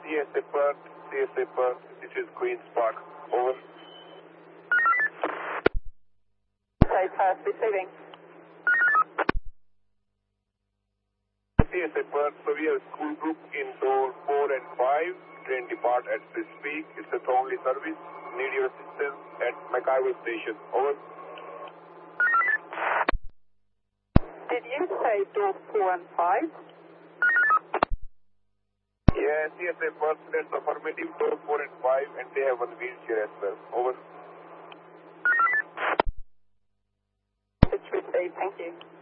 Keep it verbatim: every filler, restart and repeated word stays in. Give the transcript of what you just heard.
C S A Perth, C S A Perth, this is Queen's Park. Over. C S A Perth receiving. C S A Perth, so we have a school group in door four and five. Train depart at this peak. It's a only service. Need your assistance at McIver Station. Over. Did you say door four and five? Yeah, C S A Perth, that's affirmative. Door four and five, and they have one wheelchair as well. Over. It's received, thank you.